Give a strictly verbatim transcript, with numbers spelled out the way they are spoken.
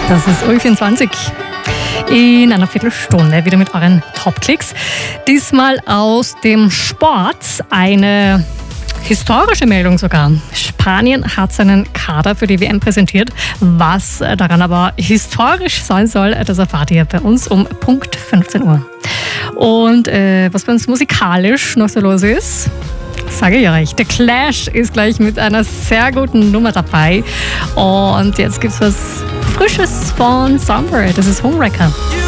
Das ist U vierundzwanzig. In einer Viertelstunde wieder mit euren Top-Klicks. Diesmal aus dem Sport eine historische Meldung sogar. Spanien hat seinen Kader für die W M präsentiert. Was daran aber historisch sein soll, das erfahrt ihr bei uns um Punkt fünfzehn Uhr. Und äh, was bei uns musikalisch noch so los ist, sage ich euch, The Clash ist gleich mit einer sehr guten Nummer dabei. Und jetzt gibt's was Frisches von Soundware. Das ist Homewrecker.